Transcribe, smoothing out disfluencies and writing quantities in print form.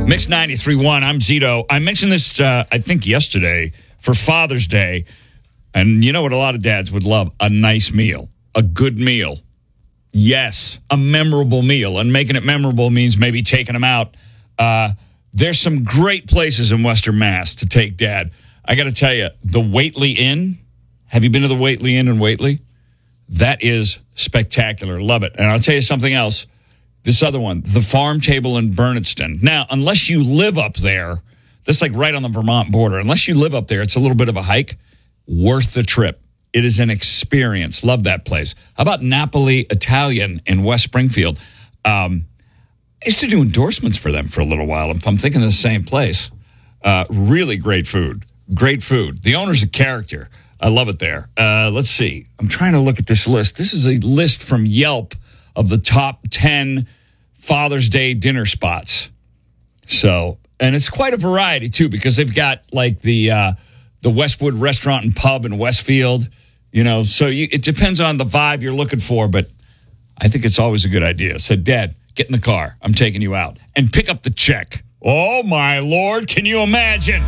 Mix 93.1, I'm Zito. I mentioned this, I think, yesterday for Father's Day. And you know what a lot of dads would love? A nice meal, a good meal. Yes, a memorable meal. And making it memorable means maybe taking them out. There's some great places in Western Mass to take Dad. I got to tell you, the Whately Inn. Have you been to the Whately Inn in Whately? That is spectacular. Love it. And I'll tell you something else. This other one, the Farm Table in Bernardston. Now, unless you live up there, that's like right on the Vermont border. Unless you live up there, it's a little bit of a hike. Worth the trip. It is an experience. Love that place. How about Napoli Italian in West Springfield? I used to do endorsements for them for a little while. If I'm thinking of the same place. Really great food. Great food. The owner's a character. I love it there. Let's see. I'm trying to look at this list. This is a list from Yelp of the top 10 Father's Day dinner spots. So, and it's quite a variety, too, because they've got, like, the Westwood Restaurant and Pub in Westfield, you know. So it depends on the vibe you're looking for, but I think it's always a good idea. So, Dad, get in the car. I'm taking you out. And pick up the check. Oh, my Lord, can you imagine?